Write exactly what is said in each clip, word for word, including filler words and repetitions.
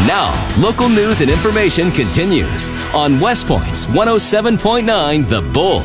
Now, local news and information continues on West Point's one oh seven point nine The Bull.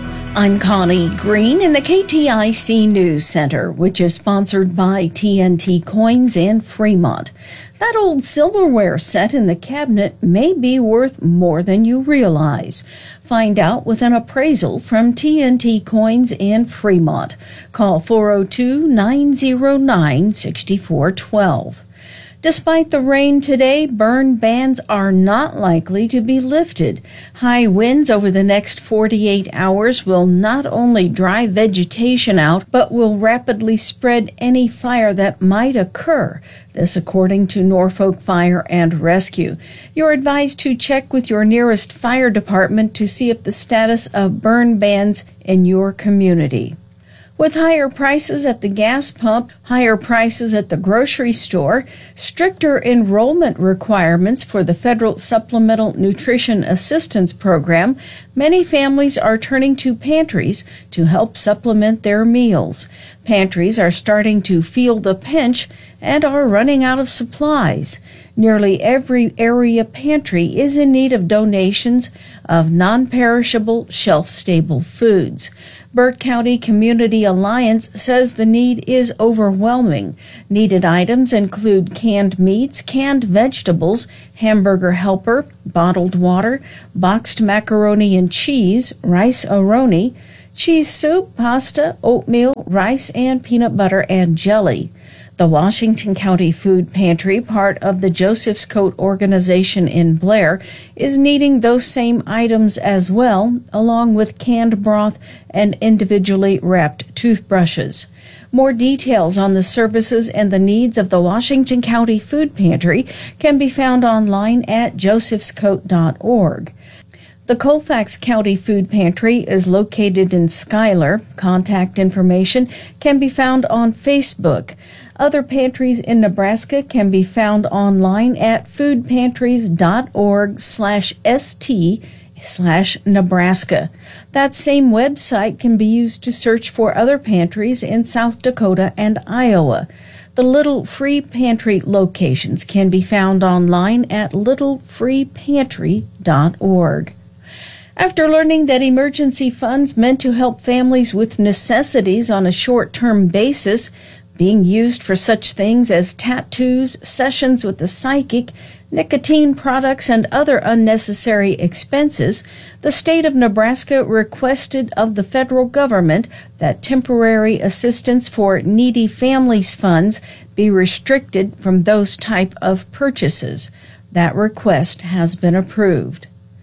I'm Connie Green in the K T I C News Center, which is sponsored by T N T Coins and Fremont. That old silverware set in the cabinet may be worth more than you realize. Find out with an appraisal from T N T Coins and Fremont. Call four oh two, nine oh nine, six four one two. Despite the rain today, burn bans are not likely to be lifted. High winds over the next forty-eight hours will not only dry vegetation out, but will rapidly spread any fire that might occur. This according to Norfolk Fire and Rescue. You're advised to check with your nearest fire department to see if the status of burn bans in your community. With higher prices at the gas pump, higher prices at the grocery store, stricter enrollment requirements for the Federal Supplemental Nutrition Assistance Program, many families are turning to pantries to help supplement their meals. Pantries are starting to feel the pinch and are running out of supplies. Nearly every area pantry is in need of donations of non-perishable, shelf-stable foods. Burt County Community Alliance says the need is overwhelming. Needed items include canned meats, canned vegetables, hamburger helper, bottled water, boxed macaroni and cheese, rice-a-roni, cheese soup, pasta, oatmeal, rice, and peanut butter and jelly. The Washington County Food Pantry, part of the Joseph's Coat organization in Blair, is needing those same items as well, along with canned broth and individually wrapped toothbrushes. More details on the services and the needs of the Washington County Food Pantry can be found online at josephs coat dot org. The Colfax County Food Pantry is located in Schuyler. Contact information can be found on Facebook. Other pantries in Nebraska can be found online at foodpantries.org slash st slash Nebraska. That same website can be used to search for other pantries in South Dakota and Iowa. The Little Free Pantry locations can be found online at little free pantry dot org. After learning that emergency funds meant to help families with necessities on a short-term basis, being used for such things as tattoos, sessions with the psychic, nicotine products, and other unnecessary expenses, the state of Nebraska requested of the federal government that temporary assistance for needy families funds be restricted from those type of purchases. That request has been approved.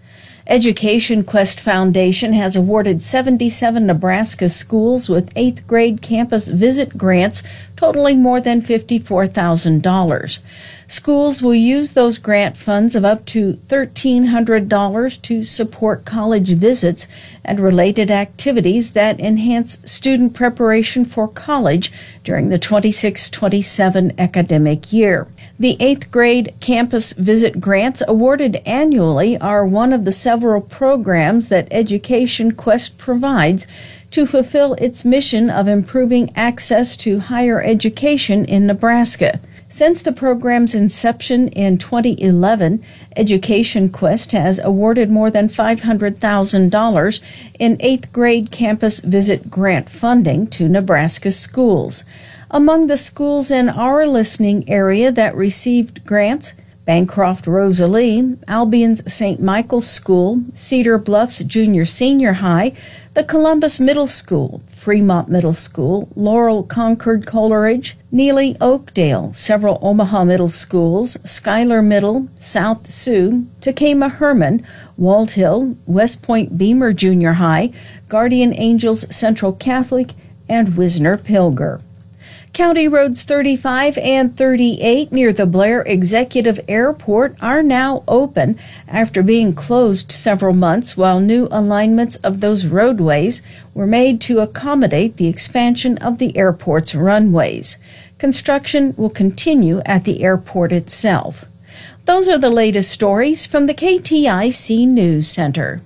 Education Quest Foundation has awarded seventy-seven Nebraska schools with eighth grade campus visit grants totaling more than fifty-four thousand dollars. Schools will use those grant funds of up to one thousand three hundred dollars to support college visits and related activities that enhance student preparation for college during the twenty-six twenty-seven academic year. The eighth grade campus visit grants awarded annually are one of the several programs that Education Quest provides to fulfill its mission of improving access to higher education in Nebraska. Since the program's inception in twenty eleven, Education Quest has awarded more than five hundred thousand dollars in eighth grade campus visit grant funding to Nebraska schools. Among the schools in our listening area that received grants, Bancroft Rosalie, Albion's Saint Michael's School, Cedar Bluffs Junior Senior High, the Columbus Middle School, Fremont Middle School, Laurel Concord Coleridge, Neely Oakdale, several Omaha Middle Schools, Schuyler Middle, South Sioux, Takema Herman, Walt Hill, West Point Beamer Junior High, Guardian Angels Central Catholic, and Wisner Pilger. County Roads thirty-five and thirty-eight near the Blair Executive Airport are now open after being closed several months while new alignments of those roadways were made to accommodate the expansion of the airport's runways. Construction will continue at the airport itself. Those are the latest stories from the K T I C News Center.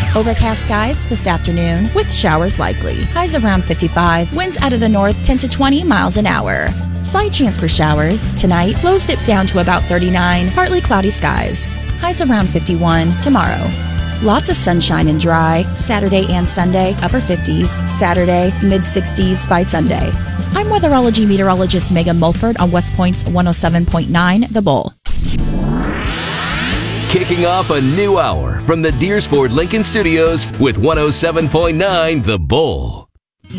Overcast skies this afternoon with showers likely. Highs around fifty-five. Winds out of the north ten to twenty miles an hour. Slight chance for showers. Tonight, lows dip down to about thirty-nine. Partly cloudy skies. Highs around fifty-one tomorrow. Lots of sunshine and dry. Saturday and Sunday, upper fifties. Saturday, mid-sixties by Sunday. I'm weatherology meteorologist Megan Mulford on West Point's one oh seven point nine The Bull. Kicking off a new hour from the Deersford Lincoln Studios with one oh seven point nine The Bull.